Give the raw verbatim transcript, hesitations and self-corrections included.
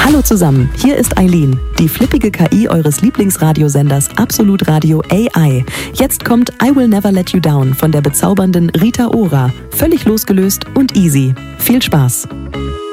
Hallo zusammen, hier ist Eileen, die flippige K I eures Lieblingsradiosenders Absolut Radio A I. Jetzt kommt I Will Never Let You Down von der bezaubernden Rita Ora. Völlig losgelöst und easy. Viel Spaß!